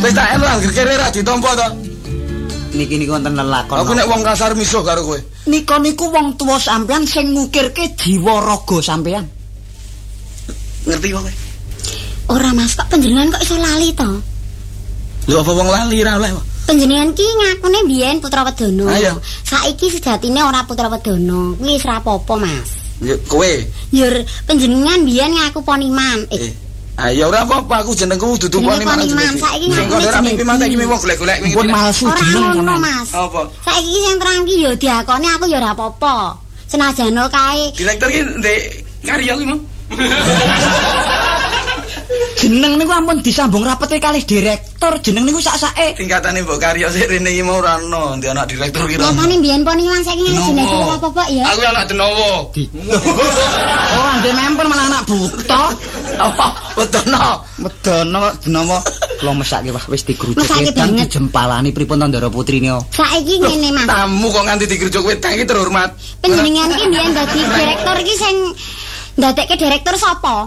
Wis tak elu kere ra ditampa to. Niki niku wonten lelakon. Aku nek wong kasar misuh karo kowe. Nika niku wong tuwa sampean sing ngukirke jiwa raga sampean. Ngerti kok kowe? Ora Mas, kok panjenengan kok iso lali to? Lho apa wong lali ra oleh. Panjenengan ki ngakune biyen Putra Wedana. Saiki sejatine ora Putra Wedana. Kuwi wis ra apa-apa, Mas. Ya kowe. Ya panjenengan biyen ngaku Poniman. Ya ora apa-apa, aku jenengku dudu Poniman. Saiki sing kok ora mimpi mata iki wong golek-golek wingi. Pun malsu jeneng Mas. Apa? Saiki sing terang ki ya diakoni aku ya ora apa-apa. Senajan kae. Direktur ki ndek karya ki, Mang. Jeneng niku ampun disambung rapete kalih direktur, jeneng niku sak-sake. Tingkatane mbok karya sik rene iki mau ora ono, ndi anak direktur ki. Biasane mbiyen Poniman saiki jenenge apa-apa ya? Aku anak Denowo. Oh, ande mempel malah anak buta. Apa? Wedana. Denowo. Kula mesake wah wis digrujuk dan dijempalani pripun Ndara Putrine. Saiki ngene, Mas. Tamu kok nganti digrujuk wedang iki terhormat. Panjenengan ki mbiyen dadi direktur iki sing ndadekke direktur sapa?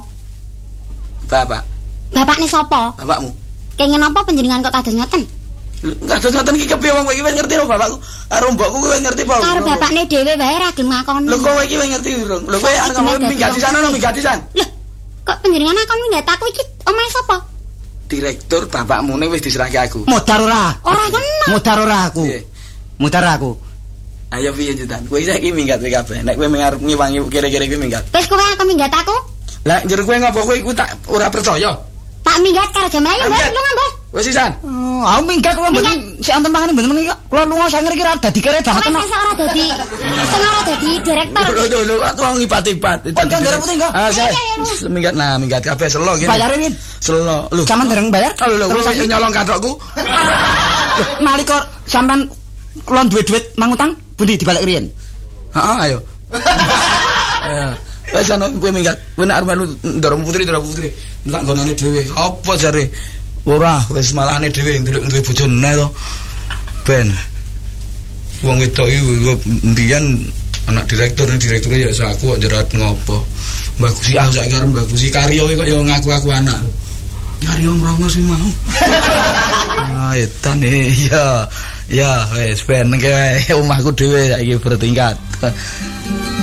Bapakne sapa? Bapakmu. Kenging napa panjenengan kok kados ngoten? Kados ngoten iki kepiye wong kowe iki wis ngerti lho bapakku. Karo mbokku kowe ngerti apa? Karo bapakne dhewe wae ra gelem ngakoni. Lho kowe iki wis ngerti urung? Lho kowe arep ngomong minggat di sana minggat di sana. Lho, kok panjenengan akon minggat aku iki omahe sapa? Direktur bapakmu ne wis diserahke aku. Modar ora? Ora kenal. Modar ora aku. Modar aku. Ayo piye jenengan? Kowe saiki minggat kabeh. Nek kowe ngarep ngiwangi kira-kira kowe minggat. Wis kowe aku minggat aku? Lah njero kowe ngopo kowe iku tak ora percaya? Tak minggat karo jam ayo wis lunga, Bos. Wis sisan. Oh, aku minggat kula mboten sik anten mangane mboten meniki. Kula lunga sak ngriki ra dadi kere banget kok. Ora dadi direktur. Lho, aku ngipat-ipat. Ndara Putri kok. Minggat kabeh selo ngene. Bayare pin? Selo. Lho, sampean dereng bayar? Lho, kowe sing nyolong kathokku. Nalika sampean kula duwe dhuwit mangutang, pundi dibalik riyen? Heeh, ayo. Wes ana kowe minggat. Kowe nek arep melu Ndara Putri. Tak gonane dhewe. Apa jare? Ora, wis malane dhewe ndelok duwe bojone to. Ben. Wong wedok iki mbiyen anak direktur ya aku kok jerat ngopo. Mbak Gusi aku saiki arep Mbak Gusi karya kok ya ngaku-aku anak. Karya mrongo sing mau. Edan ya wis ben ke omahku dhewe saiki bertingkat.